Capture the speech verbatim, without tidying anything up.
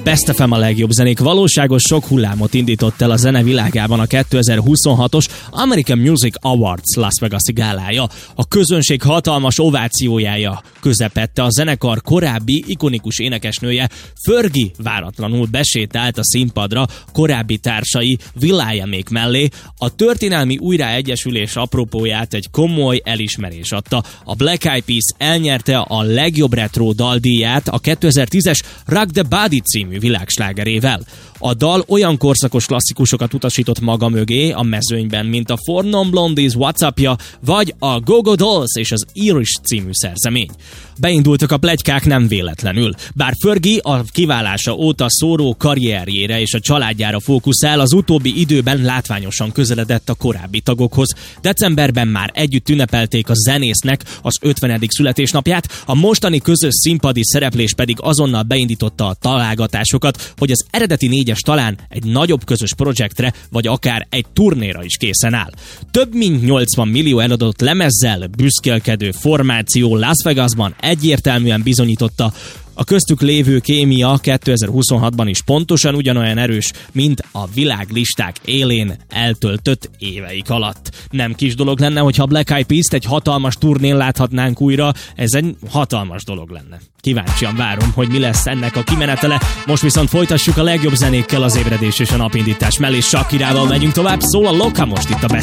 Best ef em a legjobb zenék. Valóságos sok hullámot indított el a zene világában a kétezer-huszonhatos American Music Awards Las Vegas-i gálája. A közönség hatalmas ovációjája közepette a zenekar korábbi ikonikus énekesnője Fergie váratlanul besétált a színpadra korábbi társai will.i.amék mellé. A történelmi újraegyesülés apropóját egy komoly elismerés adta. A Black Eyed Peas elnyerte a legjobb retro daldíját a kétezer-tízes Rock the Body című világslágerével. A dal olyan korszakos klasszikusokat utasított maga mögé a mezőnyben, mint a Four Non Blondies WhatsAppja, vagy a Go-Go Dolls és az Irish című szerzemény. Beindultak a pletykák nem véletlenül. Bár Fergie a kiválása óta szóró karrierjére és a családjára fókuszál, az utóbbi időben látványosan közeledett a korábbi tagokhoz. Decemberben már együtt ünnepelték a zenésznek az ötvenedik születésnapját, a mostani közös színpadi szereplés pedig azonnal beindította a találgatásokat, hogy az eredeti négyes talán egy nagyobb közös projektre, vagy akár egy turnéra is készen áll. Több mint nyolcvan millió eladott lemezzel büszkélkedő formáció Las Vegasban egyértelműen bizonyította, a köztük lévő kémia kétezer-huszonhatban is pontosan ugyanolyan erős, mint a világlisták élén eltöltött éveik alatt. Nem kis dolog lenne, hogyha Black Eyed Peas-t egy hatalmas turnén láthatnánk újra, ez egy hatalmas dolog lenne. Kíváncsian várom, hogy mi lesz ennek a kimenetele. Most viszont folytassuk a legjobb zenékkel az ébredés és a napindítás mellé. Shakirával megyünk tovább, szól a Loka most itt a Best